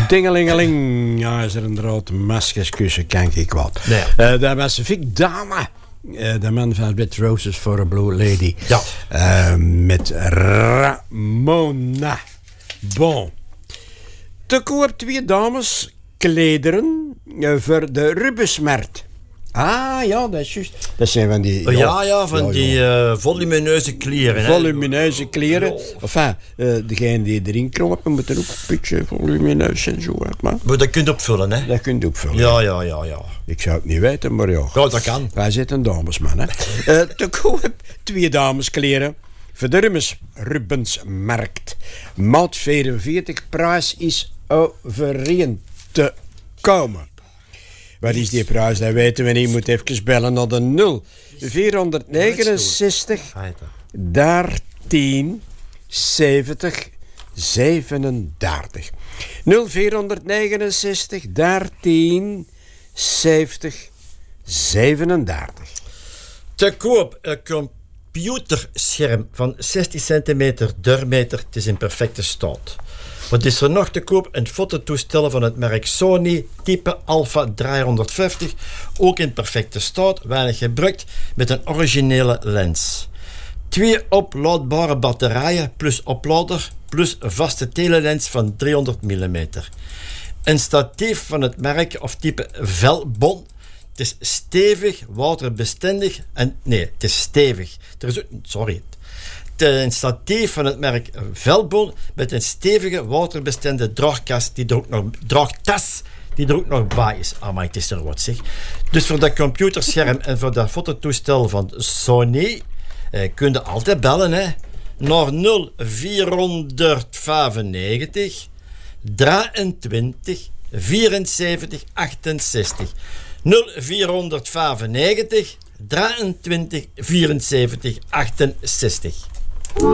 Dingelingeling. Ja, is er inderdaad maskers kussen, kan ik wat. Nee. Dat was Vic Dama. De man van Red Roses for a Blue Lady. Ja. Met Ramona. Bon. Te koop 2 dames klederen voor de Rubensmarkt. Ah, ja, dat is juist. Dat zijn van die... die volumineuze kleren. Volumineuze kleren. Enfin, degene die erin kropen moeten ook een beetje volumineus zijn zo. Maar dat kun je opvullen, hè? dat kun je opvullen. Ja. Ik zou het niet weten, maar ja. Ja, dat kan. Wij zitten een damesman, hè. Te koop 2 dameskleren. Voor de Rubensmarkt. Maat 44, prijs is overeen te komen. Wat is die prijs? Dat weten we niet. Je moet even bellen naar de 0 469 13 70 37. 0469 13 70 37. Te koop een computerscherm van 60 centimeter doormeter. Het is in perfecte staat. Wat is er nog te koop? Een fototoestel van het merk Sony, type Alpha 350. Ook in perfecte staat, weinig gebruikt, met een originele lens. 2 oplaadbare batterijen, plus oplader, plus een vaste telelens van 300 mm. Een statief van het merk of type Velbon. Het is stevig, waterbestendig en... Nee, het is stevig. Een statief van het merk Velbon met een stevige waterbestendige draagtas die er ook nog bij is. Maar het is er wat, zeg. Dus voor dat computerscherm en voor dat fototoestel van Sony kun je altijd bellen, hè. Naar 0495 23 74 68. 0495 23 74 68.